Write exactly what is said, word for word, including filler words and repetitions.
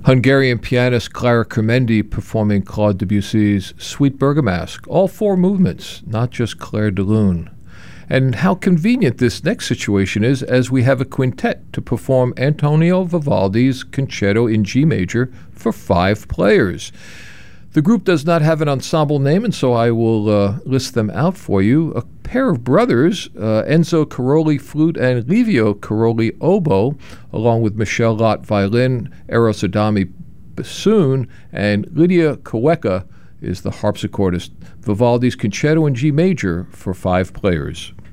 Hungarian pianist Clara Kermendi performing Claude Debussy's Sweet Bergamasque, all four movements, not just Clair de Lune. And how convenient this next situation is, as we have a quintet to perform Antonio Vivaldi's Concerto in G major for five players. The group does not have an ensemble name, and so I will uh, list them out for you. A pair of brothers, uh, Enzo Caroli flute and Livio Caroli oboe, along with Michel Lott violin, Eros Adami bassoon, and Lydia Koweka is the harpsichordist. Vivaldi's Concerto in G major for five players.